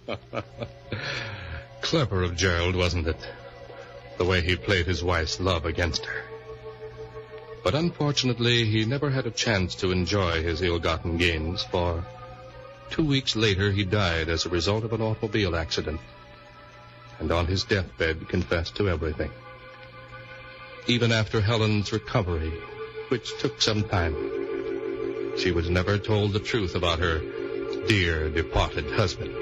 Clever of Gerald, wasn't it? The way he played his wife's love against her. But unfortunately, he never had a chance to enjoy his ill-gotten gains, for 2 weeks later he died as a result of an automobile accident, and on his deathbed confessed to everything. Even after Helen's recovery, which took some time, she was never told the truth about her dear departed husband.